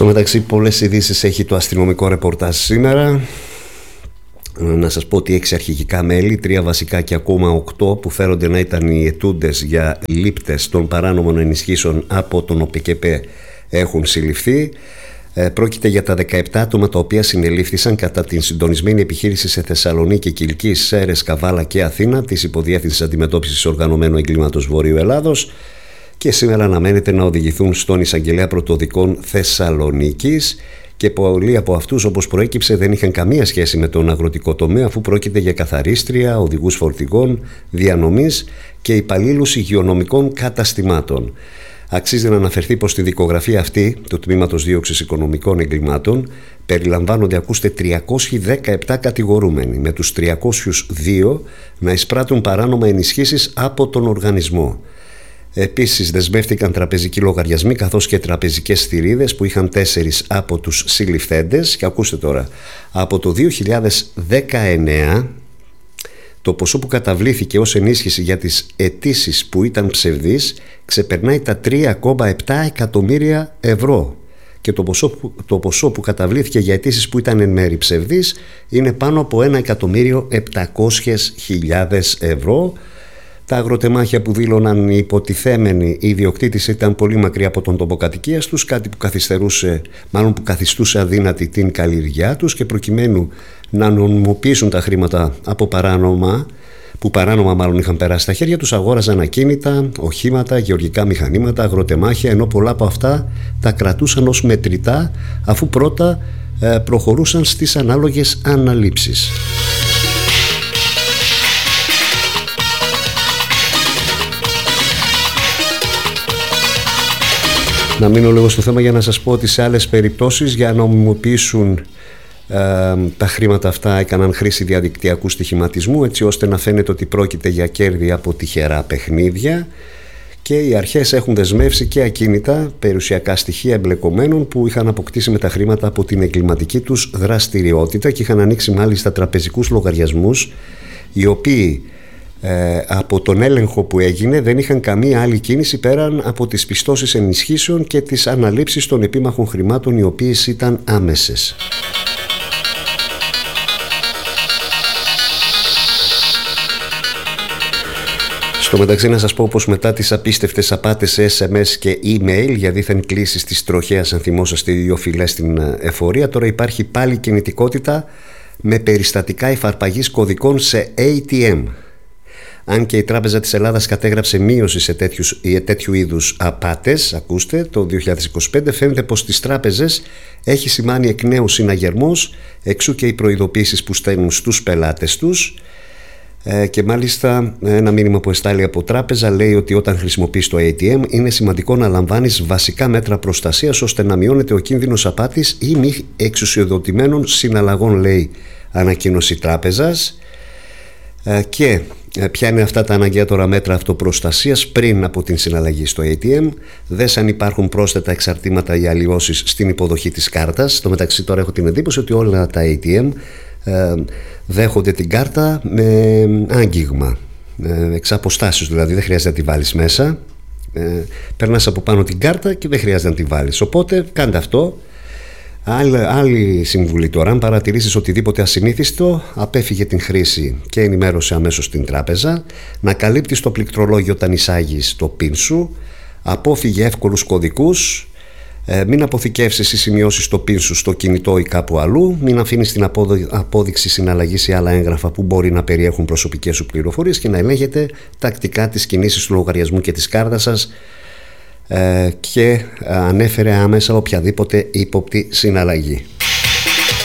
Στο μεταξύ, πολλές ειδήσεις έχει το αστυνομικό ρεπορτάζ σήμερα. Να σας πω ότι 6 αρχηγικά μέλη, 3 βασικά και ακόμα 8 που φέρονται να ήταν οι αιτούντες για λήπτες των παράνομων ενισχύσεων από τον ΟΠΚΕΠΕ έχουν συλληφθεί. Πρόκειται για τα 17 άτομα τα οποία συνελήφθησαν κατά την συντονισμένη επιχείρηση σε Θεσσαλονίκη, Κιλκής, Σέρρες, Καβάλα και Αθήνα της Υποδιεύθυνσης Αντιμετώπισης Οργανωμένου Εγκλήματος Βορείου Ελλάδος και σήμερα αναμένεται να οδηγηθούν στον Εισαγγελέα Πρωτοδικών Θεσσαλονίκης. Και πολλοί από αυτούς, όπως προέκυψε, δεν είχαν καμία σχέση με τον αγροτικό τομέα, αφού πρόκειται για καθαρίστρια, οδηγούς φορτηγών, διανομής και υπαλλήλους υγειονομικών καταστημάτων. Αξίζει να αναφερθεί πως στη δικογραφία αυτή του Τμήματος Δίωξης Οικονομικών Εγκλημάτων περιλαμβάνονται, ακούστε, 317 κατηγορούμενοι, με τους 302 να εισπράττουν παράνομα ενισχύσεις από τον οργανισμό. Επίσης δεσμεύτηκαν τραπεζικοί λογαριασμοί καθώς και τραπεζικές θηρίδες που είχαν 4 από τους συλληφθέντες. Και ακούστε τώρα, από το 2019 το ποσό που καταβλήθηκε ως ενίσχυση για τις αιτήσεις που ήταν ψευδείς ξεπερνάει τα 3,7 εκατομμύρια ευρώ. Και το ποσό που καταβλήθηκε για αιτήσεις που ήταν εν μέρει ψευδείς είναι πάνω από 1.700.000 ευρώ. Τα αγροτεμάχια που δήλωναν οι υποτιθέμενοι ιδιοκτήτες ήταν πολύ μακριά από τον τόπο κατοικίας τους, κάτι που που καθιστούσε αδύνατη την καλλιεργιά τους, και προκειμένου να νομιμοποιήσουν τα χρήματα από που παράνομα είχαν περάσει στα χέρια τους, αγόραζαν ακίνητα, οχήματα, γεωργικά μηχανήματα, αγροτεμάχια, ενώ πολλά από αυτά τα κρατούσαν ως μετρητά, αφού πρώτα προχωρούσαν στις ανάλογες αναλήψεις. Να μείνω λίγο στο θέμα για να σας πω ότι σε άλλες περιπτώσεις, για να νομιμοποιήσουν τα χρήματα αυτά, έκαναν χρήση διαδικτυακού στοιχηματισμού, έτσι ώστε να φαίνεται ότι πρόκειται για κέρδη από τυχερά παιχνίδια, και οι αρχές έχουν δεσμεύσει και ακίνητα, περιουσιακά στοιχεία εμπλεκομένων που είχαν αποκτήσει με τα χρήματα από την εγκληματική τους δραστηριότητα και είχαν ανοίξει μάλιστα τραπεζικούς λογαριασμούς, οι οποίοι από τον έλεγχο που έγινε δεν είχαν καμία άλλη κίνηση πέραν από τις πιστώσεις ενισχύσεων και τις αναλήψεις των επίμαχων χρημάτων, οι οποίες ήταν άμεσες. Στο μεταξύ, να σας πω πως μετά τις απίστευτες απάτες σε SMS και email για δίθεν κλήσεις της τροχέας, αν θυμόσαστε, 2 φυλές στην εφορία, τώρα υπάρχει πάλι κινητικότητα με περιστατικά εφαρπαγής κωδικών σε ATM. Αν και η Τράπεζα της Ελλάδας κατέγραψε μείωση σε τέτοιου είδους απάτες, ακούστε, το 2025, φαίνεται πως στις τράπεζες έχει σημάνει εκ νέου συναγερμός, εξού και οι προειδοποίησεις που στέλνουν στους πελάτες τους. Και μάλιστα ένα μήνυμα που εστάλει από τράπεζα λέει ότι όταν χρησιμοποιείς το ATM είναι σημαντικό να λαμβάνεις βασικά μέτρα προστασίας ώστε να μειώνεται ο κίνδυνος απάτης ή μη εξουσιοδοτημένων συναλλαγών, λέει ανακοίνωση τράπεζας. Και ποια είναι αυτά τα αναγκαία τώρα μέτρα αυτοπροστασίας πριν από την συναλλαγή στο ATM? Δες αν υπάρχουν πρόσθετα εξαρτήματα ή αλλοιώσεις στην υποδοχή της κάρτας. Στο μεταξύ τώρα έχω την εντύπωση ότι όλα τα ATM δέχονται την κάρτα με άγγιγμα, εξ αποστάσεως, δηλαδή δεν χρειάζεται να τη βάλεις μέσα, περνάς από πάνω την κάρτα και δεν χρειάζεται να τη βάλεις, οπότε κάντε αυτό. Άλλη συμβουλή τώρα: αν παρατηρήσεις οτιδήποτε ασυνήθιστο, απέφυγε την χρήση και ενημέρωσε αμέσως την τράπεζα. Να καλύπτεις το πληκτρολόγιο όταν εισάγεις το PIN σου. Απόφυγε εύκολους κωδικούς. Μην αποθηκεύσεις ή σημειώσεις το PIN σου στο κινητό ή κάπου αλλού. Μην αφήνεις την απόδειξη συναλλαγής ή άλλα έγγραφα που μπορεί να περιέχουν προσωπικές σου πληροφορίες, και να ελέγχετε τακτικά τις κινήσεις του λογαριασμού και της κάρτας σας, και ανέφερε άμεσα οποιαδήποτε ύποπτη συναλλαγή.